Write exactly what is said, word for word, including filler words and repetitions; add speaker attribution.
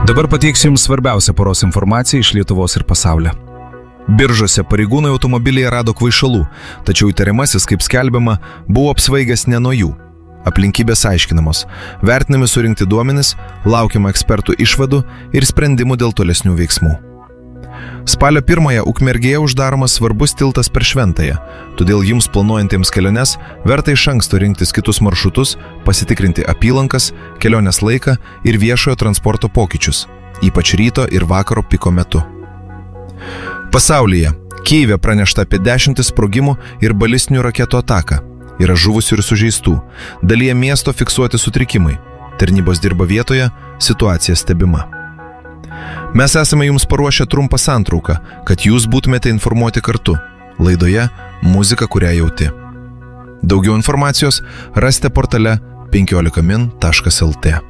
Speaker 1: Dabar pateiksiu jums svarbiausią paros informaciją iš Lietuvos ir pasaulio. Biržuose pareigūnai automobilyje rado kvaišalų, tačiau įtariamasis, kaip skelbiama, buvo apsvaigęs ne nuo jų. Aplinkybės aiškinamos, vertinami surinkti duomenis, laukiama ekspertų išvadų ir sprendimų dėl tolesnių veiksmų. Spalio pirmąją Ukmergėje uždaromas svarbus tiltas per Šventąją, todėl jums planuojantiems keliones verta iš anksto rinktis kitus maršrutus, pasitikrinti apylankas, kelionės laiką ir viešojo transporto pokyčius, ypač ryto ir vakaro piko metu. Pasaulyje Kyjive pranešta apie dešimtis sprogimų ir balistinių raketų ataką. Yra žuvusių ir sužeistų. Dalyje miesto fiksuoti sutrikimai. Tarnybos dirba vietoje, situacija stebima. Mes esame jums paruošę trumpą santrauką, kad jūs būtumėte informuoti kartu. Laidoje Muzika, kurią jauti. Daugiau informacijos rasite portale penkiolika min taškas el tė.